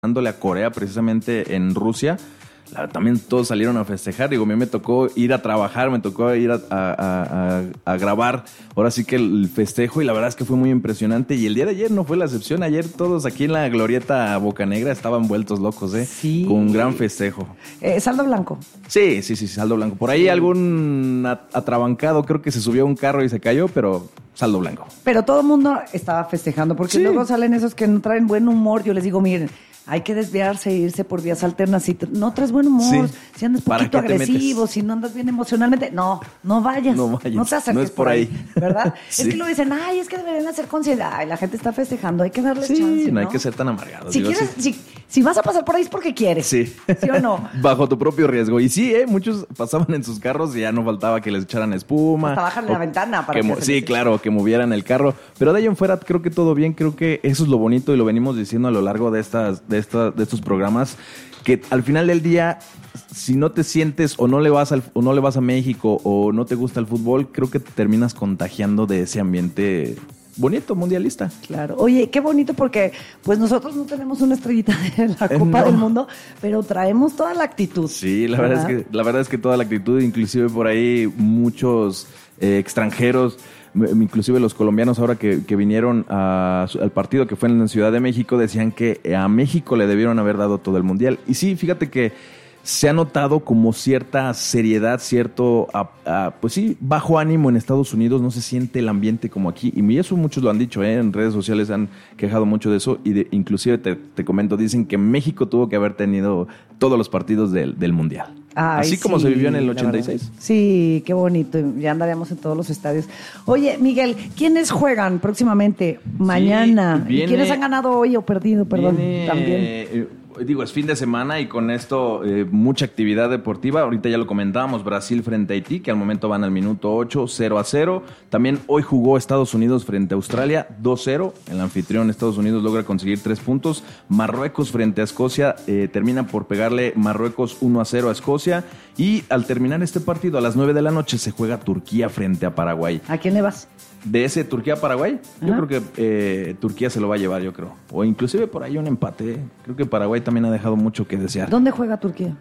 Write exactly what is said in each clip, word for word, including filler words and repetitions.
dándole a Corea precisamente en Rusia. La, también todos salieron a festejar. Digo, a mí me tocó ir a trabajar, me tocó ir a, a, a, a grabar. Ahora sí que el festejo, y la verdad es que fue muy impresionante. Y el día de ayer no fue la excepción. Ayer todos aquí en la glorieta Bocanegra estaban vueltos locos, ¿eh? Sí. Con un gran festejo. Eh, saldo blanco. Sí, sí, sí, saldo blanco. Por ahí sí. Algún atrabancado creo que se subió a un carro y se cayó, pero saldo blanco. Pero todo el mundo estaba festejando, porque sí. Luego salen esos que no traen buen humor. Yo les digo, miren, hay que desviarse e irse por vías alternas. Si no traes buen humor, sí. Si andas poquito agresivo, si no andas bien emocionalmente, no, no vayas. No vayas. No te acerques. No es por ahí. ahí ¿verdad? Sí. Es que lo dicen, ay, es que deberían hacer conciencia. Ay, la gente está festejando, hay que darles sí, chance. No, no hay que ser tan amargados. Si, digo, quieres, sí. si, si vas a pasar por ahí es porque quieres. Sí. ¿Sí o no? Bajo tu propio riesgo. Y sí, ¿eh? Muchos pasaban en sus carros y ya no faltaba que les echaran espuma. Hasta bajarle la ventana para que, que que Sí, claro, que movieran el carro. Pero de ahí en fuera creo que todo bien. Creo que eso es lo bonito y lo venimos diciendo a lo largo de estas, de estas, de estos programas, que al final del día, si no te sientes o no le vas al, o no le vas a México o no te gusta el fútbol, creo que te terminas contagiando de ese ambiente bonito, mundialista. Claro. Oye, qué bonito, porque pues nosotros no tenemos una estrellita de la Copa no. del Mundo, pero traemos toda la actitud. Sí, la verdad, verdad es que la verdad es que toda la actitud, inclusive por ahí muchos eh, extranjeros, inclusive los colombianos ahora que, que vinieron a, al partido que fue en Ciudad de México, decían que a México le debieron haber dado todo el mundial. Y sí, fíjate que se ha notado como cierta seriedad, cierto, a, a, pues sí, bajo ánimo en Estados Unidos. No se siente el ambiente como aquí. Y eso muchos lo han dicho, ¿eh? En redes sociales han quejado mucho de eso. Y de, inclusive te, te comento, dicen que México tuvo que haber tenido todos los partidos del, del mundial. Ay, Así como sí, se vivió en el ochenta y seis. Sí, qué bonito. Ya andaríamos en todos los estadios. Oye, Miguel, ¿quiénes juegan próximamente? Mañana. Sí, viene, ¿y quiénes han ganado hoy o perdido? Perdón, viene, también. Eh, Digo, es fin de semana y con esto eh, mucha actividad deportiva. Ahorita ya lo comentábamos, Brasil frente a Haití, que al momento van al minuto ocho, cero a cero. También hoy jugó Estados Unidos frente a Australia, dos cero. El anfitrión Estados Unidos logra conseguir tres puntos. Marruecos frente a Escocia, eh, termina por pegarle Marruecos uno a cero a Escocia. Y al terminar este partido, a las nueve de la noche, se juega Turquía frente a Paraguay. ¿A quién le vas? De ese Turquía-Paraguay, Ajá. yo creo que eh, Turquía se lo va a llevar, yo creo. O inclusive por ahí un empate. Creo que Paraguay también ha dejado mucho que desear. ¿Dónde juega Turquía?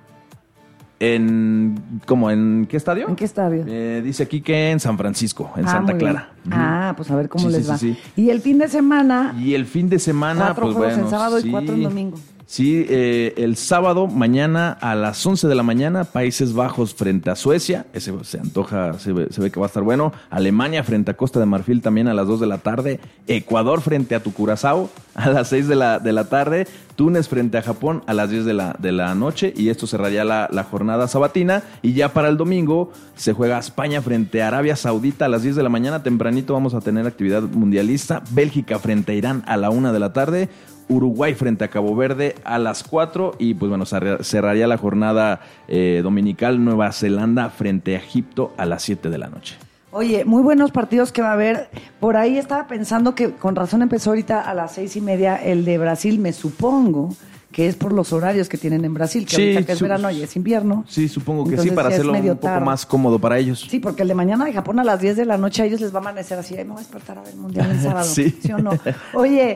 En, ¿cómo? ¿En qué estadio? ¿En qué estadio? Eh, dice aquí que en San Francisco, en ah, Santa Clara. Uh-huh. Ah, pues a ver cómo sí, les sí, va. Sí, sí. Y el fin de semana. Y el fin de semana, cuatro pues juegos bueno, en sábado sí. y cuatro en domingo. Sí, eh, el sábado, mañana a las once de la mañana, Países Bajos frente a Suecia. Ese se antoja, se ve, se ve que va a estar bueno. Alemania frente a Costa de Marfil también a las dos de la tarde. Ecuador frente a tu Curazao a las seis de la, de la tarde. Túnez frente a Japón a las diez de la, de la noche. Y esto cerraría la, la jornada sabatina. Y ya para el domingo se juega España frente a Arabia Saudita a las diez de la mañana. Tempranito vamos a tener actividad mundialista. Bélgica frente a Irán a la una de la tarde. Uruguay frente a Cabo Verde a las cuatro y pues bueno, cerraría la jornada eh, dominical Nueva Zelanda frente a Egipto a las siete de la noche. Oye, muy buenos partidos que va a haber. Por ahí estaba pensando que con razón empezó ahorita a las seis y media el de Brasil, me supongo que es por los horarios que tienen en Brasil, que sí, ahorita que es su, verano y es invierno. Sí, supongo que Entonces, sí, para hacerlo un poco tarde. Más cómodo para ellos. Sí, porque el de mañana de Japón a las diez de la noche a ellos les va a amanecer así, ay, me voy a despertar a ver el Mundial el sábado. Sí. ¿Sí o no? Oye,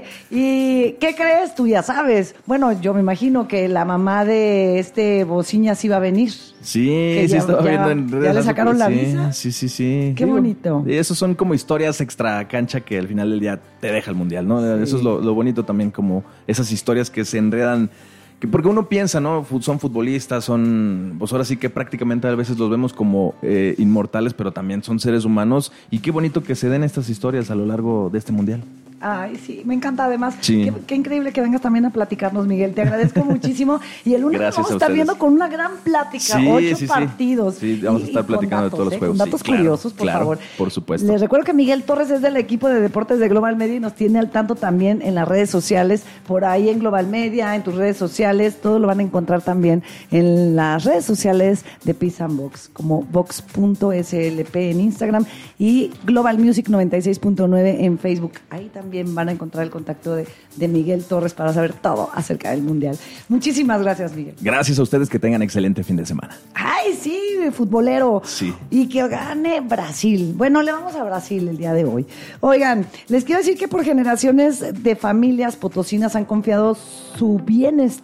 ¿y qué crees? Tú ya sabes. Bueno, yo me imagino que la mamá de este Bociña sí va a venir. Sí, que sí ya, estaba ya, viendo en redes. ¿Ya le sacaron la sí, visa? Sí, sí, sí. Qué Digo, bonito. Esos son como historias extra cancha que al final del día te deja el Mundial, ¿no? Sí. Eso es lo, lo bonito también, como esas historias que se enredan. Porque uno piensa, ¿no? Son futbolistas, son, pues ahora sí que prácticamente a veces los vemos como eh, inmortales, pero también son seres humanos. Y qué bonito que se den estas historias a lo largo de este Mundial. Ay, sí, me encanta además. Sí. Qué, qué increíble que vengas también a platicarnos, Miguel. Te agradezco muchísimo. Y el lunes Gracias vamos a estar viendo con una gran plática, sí, ocho sí, partidos. Sí, sí vamos a estar platicando datos, de todos los ¿eh? juegos. Con datos sí, claro, curiosos, por claro, favor. Por supuesto. Les recuerdo que Miguel Torres es del equipo de deportes de Global Media y nos tiene al tanto también en las redes sociales, por ahí en Global Media, en tus redes sociales, todo lo van a encontrar también en las redes sociales de Pizza and Box, como box punto s l p en Instagram y Global Music noventa y seis punto nueve en Facebook. Ahí también también van a encontrar el contacto de, de Miguel Torres para saber todo acerca del Mundial. Muchísimas gracias, Miguel. Gracias a ustedes, que tengan excelente fin de semana. Ay, sí, futbolero. Sí. Y que gane Brasil. Bueno, le vamos a Brasil el día de hoy. Oigan, les quiero decir que por generaciones de familias potosinas han confiado su bienestar